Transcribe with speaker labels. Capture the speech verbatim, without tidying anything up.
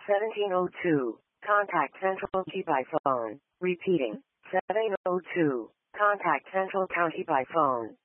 Speaker 1: seventeen oh two. Contact Central County by phone. Repeating. seven oh two. Contact Central County by phone.